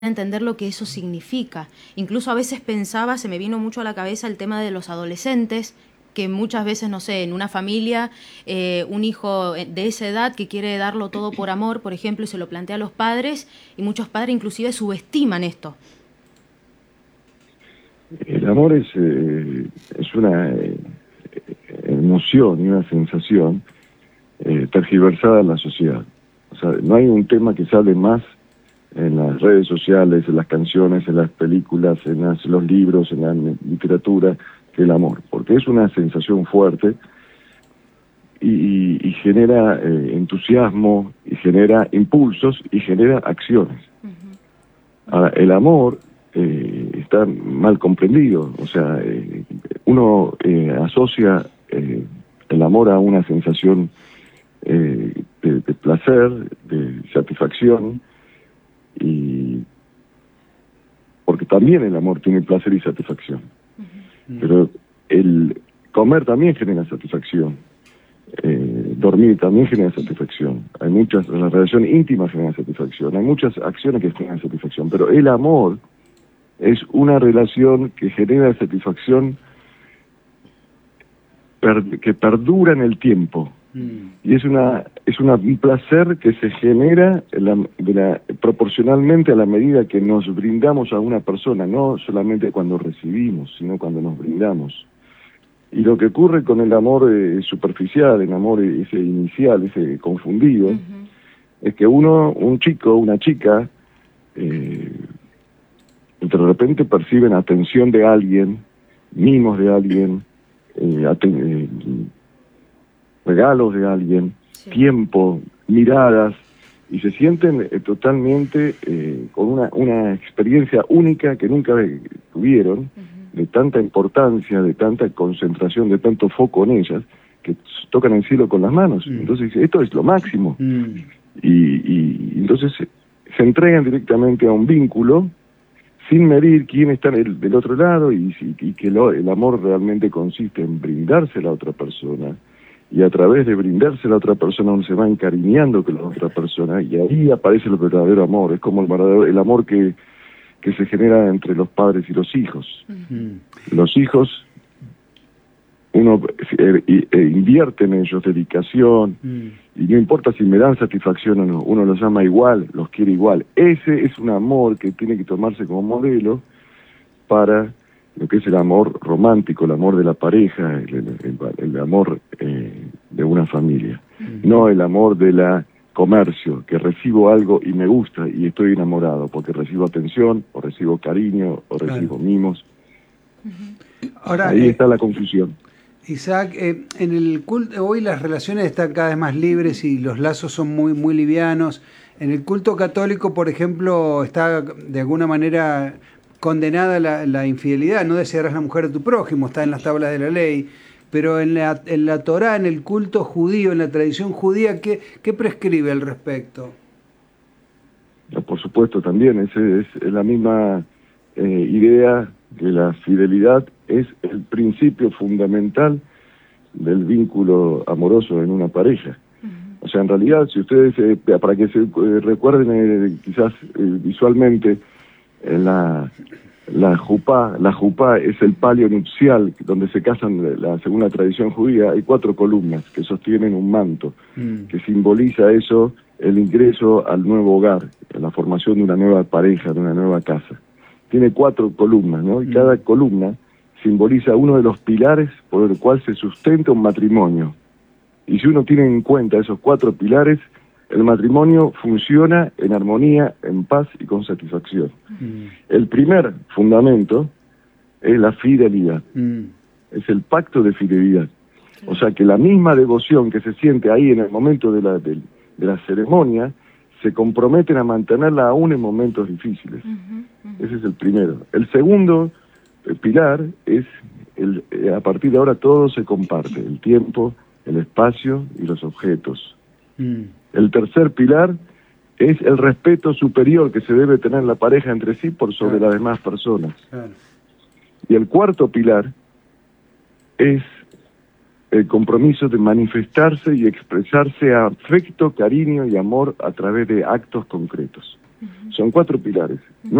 entender lo que eso significa. Incluso a veces pensaba, se me vino mucho a la cabeza el tema de los adolescentes, que muchas veces, no sé, en una familia, un hijo de esa edad que quiere darlo todo por amor, por ejemplo, y se lo plantea a los padres, y muchos padres inclusive subestiman esto. El amor es una emoción y una sensación tergiversada en la sociedad. O sea, no hay un tema que sale más en las redes sociales, en las canciones, en las películas, en los libros, en la literatura, que el amor, porque es una sensación fuerte y genera entusiasmo, y genera impulsos, y genera acciones. Ahora, el amor está mal comprendido, o sea, uno asocia el amor a una sensación de placer, de satisfacción, y porque también el amor tiene placer y satisfacción. Pero el comer también genera satisfacción, dormir también genera satisfacción, la relación íntima genera satisfacción, hay muchas acciones que generan satisfacción, pero el amor es una relación que genera satisfacción que perdura en el tiempo. Y es un placer que se genera proporcionalmente a la medida que nos brindamos a una persona, no solamente cuando recibimos, sino cuando nos brindamos. Y lo que ocurre con el amor superficial, el amor ese inicial, ese confundido, es que un chico, una chica, de repente perciben atención de alguien, mimos de alguien, regalos de alguien, tiempo, miradas, y se sienten totalmente con una experiencia única que nunca tuvieron, de tanta importancia, de tanta concentración, de tanto foco en ellas, que tocan el cielo con las manos. Entonces, esto es lo máximo. Y entonces se entregan directamente a un vínculo sin medir quién está del otro lado, y que el amor realmente consiste en brindarse a la otra persona, y a través de brindarse a la otra persona uno se va encariñando con la otra persona, y ahí aparece el verdadero amor. Es como el amor que se genera entre los padres y los hijos. Los hijos, uno invierte en ellos dedicación, y no importa si me dan satisfacción o no, uno los ama igual, los quiere igual. Ese es un amor que tiene que tomarse como modelo para lo que es el amor romántico, el amor de la pareja, el amor de una familia. No el amor de la comercio, que recibo algo y me gusta y estoy enamorado, porque recibo atención, o recibo cariño, o recibo mimos. Ahora, ahí está la confusión. Isaac, en el culto hoy las relaciones están cada vez más libres y los lazos son muy, muy livianos. En el culto católico, por ejemplo, está de alguna manera condenada la infidelidad. No desearás la mujer de tu prójimo, está en las tablas de la ley. Pero en la Torá, en el culto judío, en la tradición judía, ¿qué prescribe al respecto? Por supuesto, también es la misma idea que la fidelidad es el principio fundamental del vínculo amoroso en una pareja. O sea, en realidad, si ustedes, para que se recuerden quizás visualmente, la jupá es el palio nupcial donde se casan, según la tradición judía, hay 4 columnas que sostienen un manto, que simboliza eso, el ingreso al nuevo hogar, la formación de una nueva pareja, de una nueva casa. Tiene 4 columnas, ¿no? Y cada columna simboliza uno de los pilares por el cual se sustenta un matrimonio. Y si uno tiene en cuenta esos 4 pilares, el matrimonio funciona en armonía, en paz y con satisfacción. El primer fundamento es la fidelidad, es el pacto de fidelidad. O sea que la misma devoción que se siente ahí en el momento de la ceremonia, se comprometen a mantenerla aún en momentos difíciles. Ese es el primero. El segundo pilar es, a partir de ahora todo se comparte, el tiempo, el espacio y los objetos. El tercer pilar es el respeto superior que se debe tener la pareja entre sí por sobre las demás personas. Y el cuarto pilar es el compromiso de manifestarse y expresarse afecto, cariño y amor a través de actos concretos. Son 4 pilares.